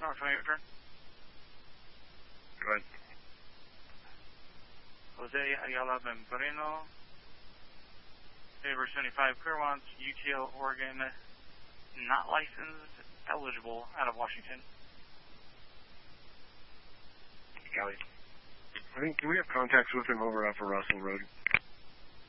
North 28, return. Go ahead. Jose Ayala Membreno, Saber 75, clear wants UTL Oregon, not licensed, eligible, out of Washington. Cali. I think, do we have contacts with him over off of Russell Road?